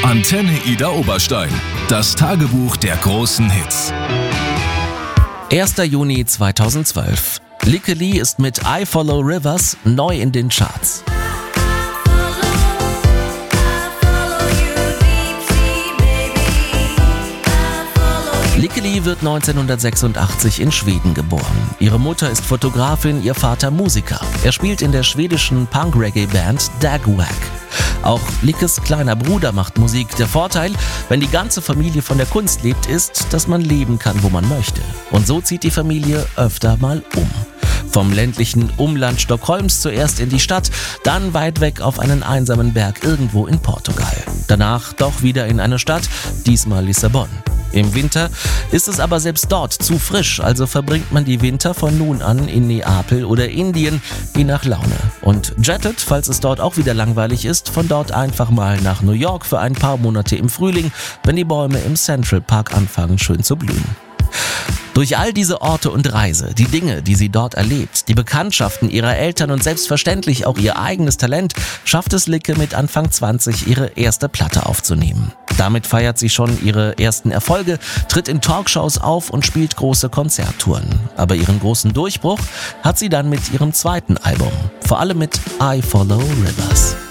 Antenne Ida Oberstein. Das Tagebuch der großen Hits. 1. Juni 2012. Lykke Li ist mit I Follow Rivers neu in den Charts. Lykke Li wird 1986 in Schweden geboren. Ihre Mutter ist Fotografin, ihr Vater Musiker. Er spielt in der schwedischen Punk-Reggae-Band Dagwag. Auch Lykkes kleiner Bruder macht Musik. Der Vorteil, wenn die ganze Familie von der Kunst lebt, ist, dass man leben kann, wo man möchte. Und so zieht die Familie öfter mal um. Vom ländlichen Umland Stockholms zuerst in die Stadt, dann weit weg auf einen einsamen Berg irgendwo in Portugal. Danach doch wieder in eine Stadt, diesmal Lissabon. Im Winter ist es aber selbst dort zu frisch, also verbringt man die Winter von nun an in Neapel oder Indien, je nach Laune. Und jettet, falls es dort auch wieder langweilig ist, von dort einfach mal nach New York für ein paar Monate im Frühling, wenn die Bäume im Central Park anfangen schön zu blühen. Durch all diese Orte und Reise, die Dinge, die sie dort erlebt, die Bekanntschaften ihrer Eltern und selbstverständlich auch ihr eigenes Talent, schafft es Lykke mit Anfang 20 ihre erste Platte aufzunehmen. Damit feiert sie schon ihre ersten Erfolge, tritt in Talkshows auf und spielt große Konzerttouren. Aber ihren großen Durchbruch hat sie dann mit ihrem zweiten Album, vor allem mit I Follow Rivers.